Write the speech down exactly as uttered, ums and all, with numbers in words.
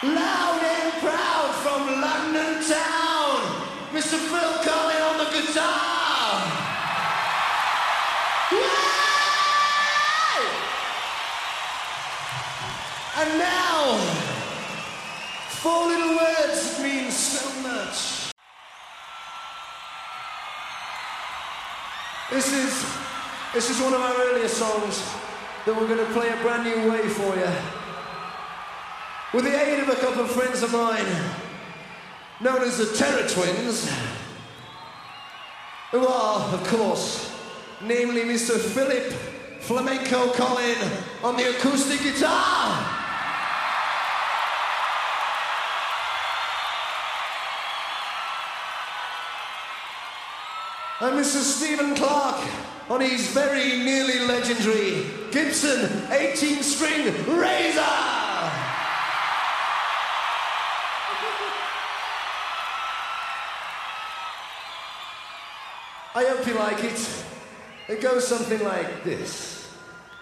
Loud and proud from London town, Mister Phil Collin on the guitar. Yay! And now, four little words that mean so much. This is, this is one of our earlier songs that we're going to play a brand new way for you. With the aid of a couple of friends of mine, known as the Terror Twins, who are, of course, namely Mister Philip Flamenco Collin on the acoustic guitar. And Mister Stephen Clark on his very nearly legendary Gibson eighteen string Razor. I hope you like it. It goes something like this.